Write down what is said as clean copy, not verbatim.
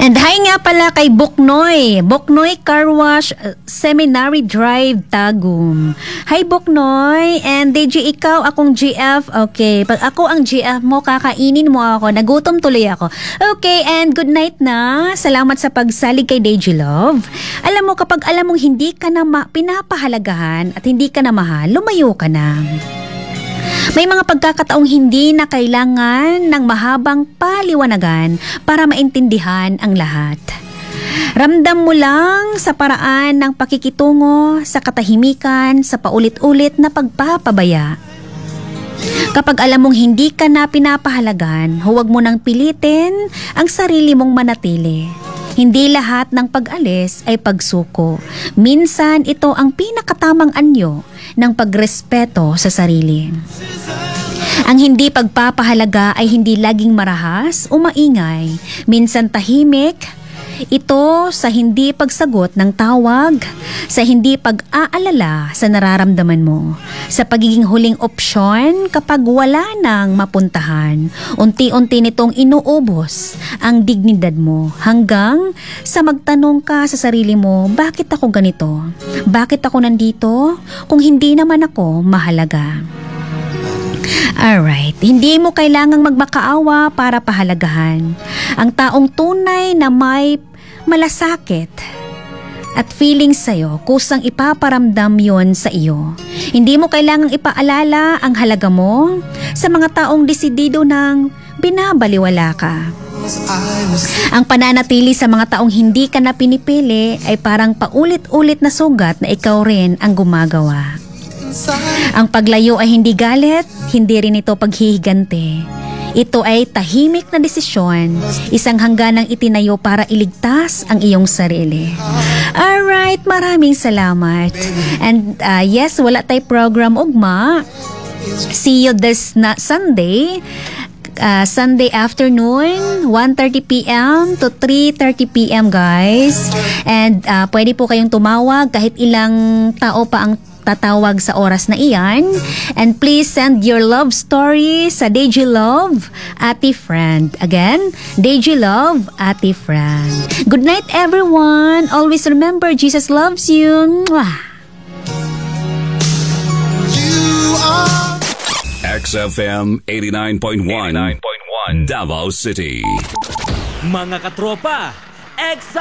And hi nga pala kay Buknoy Car Wash Seminary Drive, Tagum. Hi Buknoy, and DJ ikaw akong GF. Okay, pag ako ang GF mo, kakainin mo ako. Nagutom tuloy ako. Okay, and good night na. Salamat sa pagsalig kay DJ Love. Alam mo, kapag alam mong hindi ka na pinapahalagahan at hindi ka na mahal, lumayo ka na. May mga pagkakataong hindi na kailangan ng mahabang paliwanagan para maintindihan ang lahat. Ramdam mo lang sa paraan ng pakikitungo, sa katahimikan, sa paulit-ulit na pagpapabaya. Kapag alam mong hindi ka na pinapahalagahan, huwag mo nang pilitin ang sarili mong manatili. Hindi lahat ng pag-alis ay pagsuko. Minsan ito ang pinakatamang anyo ng pagrespeto sa sarili. Ang hindi pagpapahalaga ay hindi laging marahas o maingay. Minsan tahimik. Ito sa hindi pagsagot ng tawag, sa hindi pag-aalala sa nararamdaman mo, sa pagiging huling opsyon kapag wala nang mapuntahan. Unti-unti nitong inuubos ang dignidad mo hanggang sa magtanong ka sa sarili mo, bakit ako ganito? Bakit ako nandito kung hindi naman ako mahalaga? Alright, hindi mo kailangang magmakaawa para pahalagahan. Ang taong tunay na may malasakit at feeling sa'yo, kusang ipaparamdam yon sa iyo. Hindi mo kailangang ipaalala ang halaga mo sa mga taong desidido ng binabaliwala ka. Ang pananatili sa mga taong hindi ka na pinipili ay parang paulit-ulit na sugat na ikaw rin ang gumagawa. Ang paglayo ay hindi galit, hindi rin ito paghihigante. Ito ay tahimik na desisyon, isang hangganang itinayo para iligtas ang iyong sarili. Alright, maraming salamat. And yes, wala tayong program ugma. See you this Sunday. Sunday afternoon, 1:30 p.m. to 3:30 p.m. guys. And pwede po kayong tumawag kahit ilang tao pa ang tatawag sa oras na iyan. And please send your love story sa DJ Love, Ate Friend. Again, DJ Love, Ate Friend. Good night everyone. Always remember, Jesus loves you. Mwah! XFM 89.1 Davao City. Mga katropa,